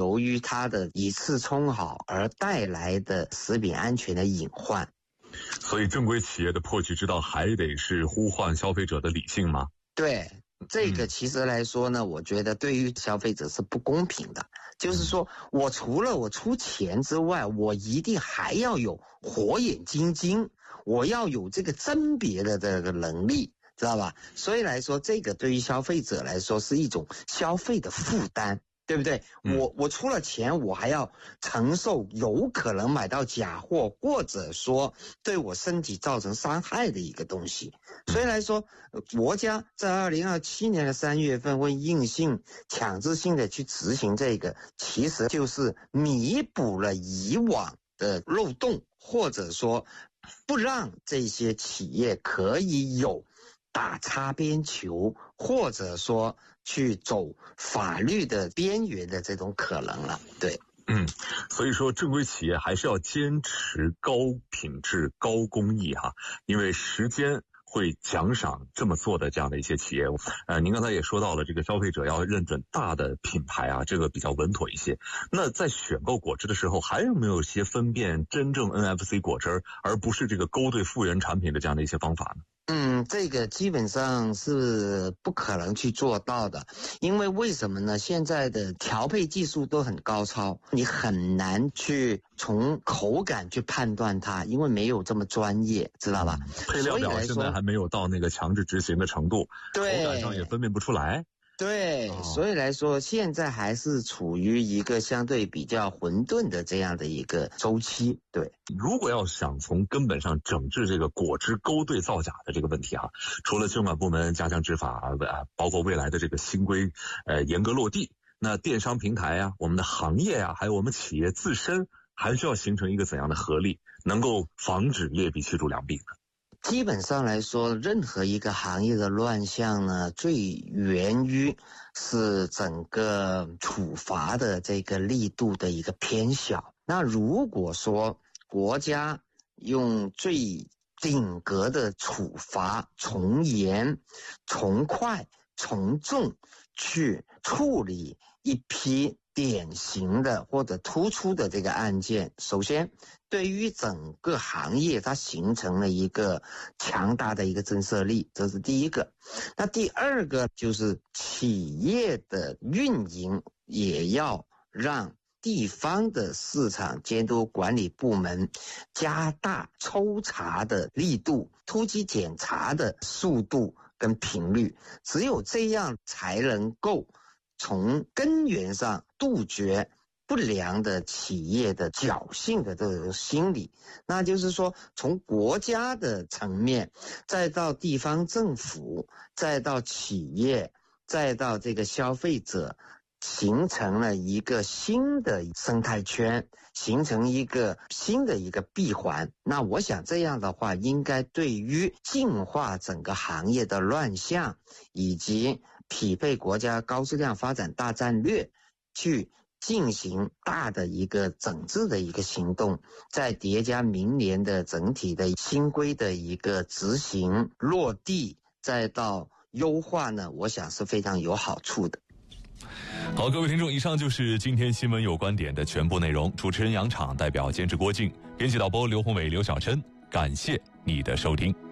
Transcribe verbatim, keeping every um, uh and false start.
由于它的以次充好而带来的食品安全的隐患。 所以正规企业的破局之道还得是呼唤消费者的理性吗？ 对，这个其实来说呢，我觉得对于消费者是不公平的。就是说我除了我出钱之外，我一定还要有火眼金睛，我要有这个甄别的这个能力，知道吧？所以来说，这个对于消费者来说是一种消费的负担。对不对？我我出了钱，我还要承受有可能买到假货，或者说对我身体造成伤害的一个东西。所以来说，国家在二零二七年的三月份会硬性强制性的去执行这个，其实就是弥补了以往的漏洞，或者说不让这些企业可以有打擦边球，或者说去走法律的边缘的这种可能了。对， 嗯，所以说正规企业还是要坚持高品质、高工艺哈，因为时间会奖赏这么做的这样的一些企业。呃，您刚才也说到了，这个消费者要认准大的品牌啊，这个比较稳妥一些。那在选购果汁的时候，还有没有一些分辨真正 N F C 果汁而不是这个勾兑复原产品的这样的一些方法呢？ 嗯，这个基本上是不可能去做到的，因为为什么呢？现在的调配技术都很高超，你很难去从口感去判断它，因为没有这么专业，知道吧？ 配料表现在还没有到那个强制执行的程度， 对， 口感上也分辨不出来。 对，哦，所以来说现在还是处于一个相对比较混沌的这样的一个周期。对， 如果要想从根本上整治这个果汁勾兑造假的这个问题啊，除了监管部门加强执法，呃，包括未来的这个新规呃严格落地，那电商平台啊，我们的行业啊，还有我们企业自身，还需要形成一个怎样的合力，能够防止劣币驱逐良币呢？ 基本上来说，任何一个行业的乱象呢，最源于是整个处罚的这个力度的一个偏小。那如果说国家用最顶格的处罚，从严、从快、从重去处理一批典型的或者突出的这个案件，首先对于整个行业它形成了一个强大的一个震慑力，这是第一个。那第二个就是企业的运营也要让地方的市场监督管理部门加大抽查的力度，突击检查的速度跟频率，只有这样才能够从根源上杜绝不良的企业的侥幸的这种心理。那就是说，从国家的层面，再到地方政府，再到企业，再到这个消费者，形成了一个新的生态圈，形成一个新的一个闭环。那我想这样的话，应该对于净化整个行业的乱象，以及匹配国家高质量发展大战略，去进行大的一个整治的一个行动，再叠加明年的整体的新规的一个执行落地，再到优化呢，我想是非常有好处的。 好，各位听众，以上就是今天新闻有观点的全部内容。主持人杨昶，代表监制郭靖，编辑导播刘宏伟、刘晓琛，感谢你的收听。